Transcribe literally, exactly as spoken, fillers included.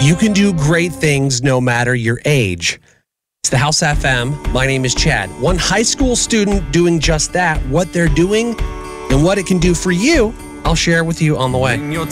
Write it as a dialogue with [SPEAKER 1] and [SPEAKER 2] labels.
[SPEAKER 1] You can do great things no matter your age. It's the House F M. My name is Chad. One high school student doing just that. What they're doing and what it can do for you, I'll share with you on the way.